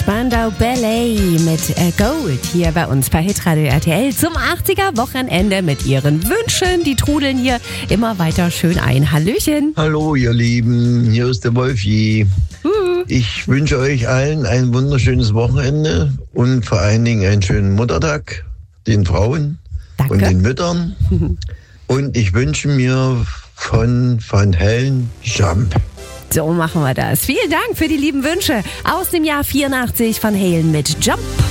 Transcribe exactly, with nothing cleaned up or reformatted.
Spandau Ballet mit äh, Gold hier bei uns bei Hitradio R T L zum achtziger-Wochenende mit ihren Wünschen. Die trudeln hier immer weiter schön ein. Hallöchen. Hallo ihr Lieben, hier ist der Wolfi. Uh. Ich wünsche euch allen ein wunderschönes Wochenende und vor allen Dingen einen schönen Muttertag, den Frauen Danke. Und den Müttern. Und ich wünsche mir von Van Halen Jump. So machen wir das. Vielen Dank für die lieben Wünsche aus dem Jahr vierundachtzig von Halen mit Jump.